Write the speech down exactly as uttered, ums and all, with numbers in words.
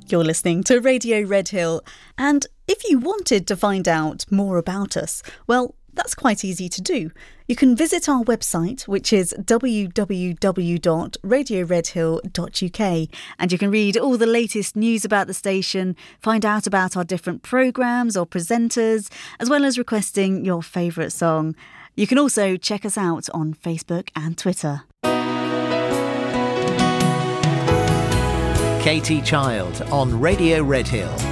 You're listening to Radio Redhill, and if you wanted to find out more about us, well, that's quite easy to do. You can visit our website, which is w w w dot radio redhill dot u k, and you can read all the latest news about the station, find out about our different programmes or presenters, as well as requesting your favourite song. You can also check us out on Facebook and Twitter. Katie Child on Radio Redhill.